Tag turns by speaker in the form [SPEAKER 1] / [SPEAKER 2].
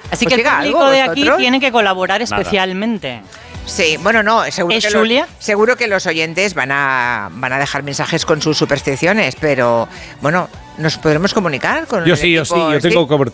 [SPEAKER 1] Así
[SPEAKER 2] Pues
[SPEAKER 1] que el
[SPEAKER 2] diga
[SPEAKER 1] público
[SPEAKER 2] algo,
[SPEAKER 1] de aquí
[SPEAKER 2] vosotros.
[SPEAKER 1] tiene que colaborar especialmente.
[SPEAKER 2] Sí, bueno, no, seguro
[SPEAKER 1] ¿Es
[SPEAKER 2] que,
[SPEAKER 1] Julia?
[SPEAKER 2] seguro que los oyentes van a dejar mensajes con sus supersticiones, pero bueno, ¿nos podremos comunicar con
[SPEAKER 3] Yo
[SPEAKER 2] el
[SPEAKER 3] sí,
[SPEAKER 2] equipo?
[SPEAKER 3] yo tengo